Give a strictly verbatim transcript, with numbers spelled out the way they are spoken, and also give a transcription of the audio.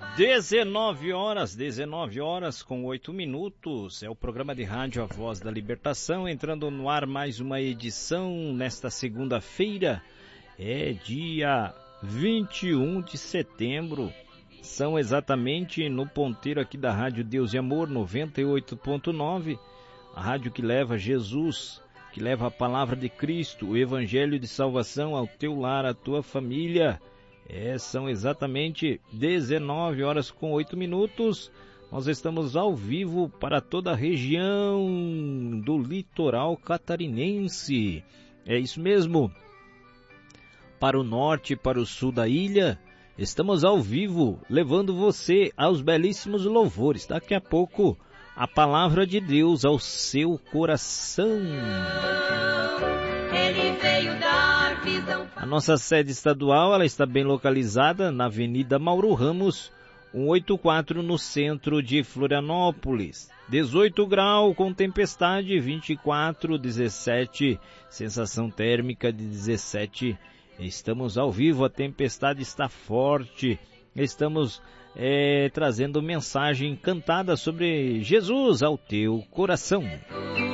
dezenove horas, dezenove horas com oito minutos, é o programa de rádio A Voz da Libertação, entrando no ar mais uma edição nesta segunda-feira, é dia vinte e um de setembro, são exatamente no ponteiro aqui da Rádio Deus e Amor noventa e oito ponto nove, a rádio que leva Jesus, que leva a palavra de Cristo, o Evangelho de salvação ao teu lar, à tua família. É, são exatamente dezenove horas com oito minutos. Nós estamos ao vivo para toda a região do litoral catarinense. É isso mesmo. Para o norte e para o sul da ilha, estamos ao vivo, levando você aos belíssimos louvores. Daqui a pouco, a palavra de Deus ao seu coração. Ele veio dar visão. A nossa sede estadual, ela está bem localizada na Avenida Mauro Ramos, cento e oitenta e quatro, no centro de Florianópolis. dezoito graus com tempestade, vinte e quatro, dezessete, sensação térmica de dezessete. Estamos ao vivo, a tempestade está forte. Estamos é, trazendo mensagem cantada sobre Jesus ao teu coração.